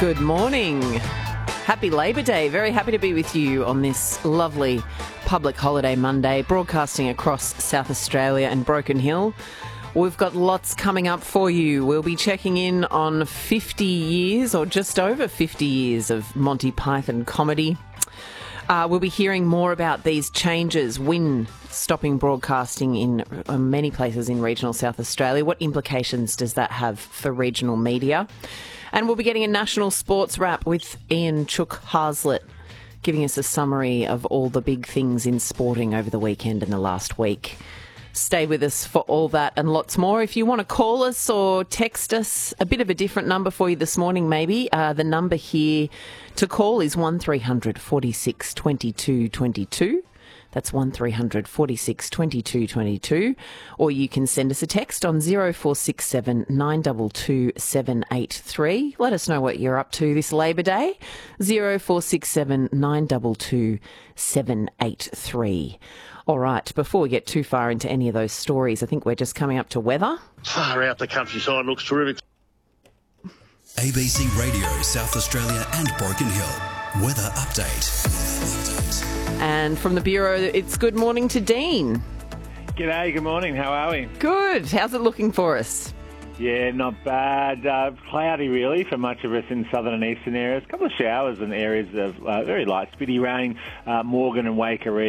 Good morning. Happy Labor Day. Very happy to be with you on this lovely public holiday Monday, broadcasting across South Australia and Broken Hill. We've got lots coming up for you. We'll be checking in on 50 years or just over 50 years of Monty Python comedy. We'll be hearing more about these changes, WIN stopping broadcasting in many places in regional South Australia. What implications does that have for regional media? And we'll be getting a national sports wrap with Ian Chook Haslett, giving us a summary of all the big things in sporting over the weekend and the last week. Stay with us for all that and lots more. If you want to call us or text us, a bit of a different number for you this morning maybe. The number here to call is 1300 46 22 22. That's 1300 46 22 22. Or you can send us a text on 0467 922 783. Let us know what you're up to this Labor Day. 0467 922 783. All right, before we get too far into any of those stories, I think we're just coming up to weather. Far out the countryside looks terrific. ABC Radio, South Australia and Broken Hill. Weather update. And from the Bureau, it's good morning to Dean. G'day, good morning. How are we? Good. How's it looking for us? Yeah, not bad. Cloudy, really, for much of us in southern and eastern areas. A couple of showers in areas of very light, spitty rain, Morgan and Waker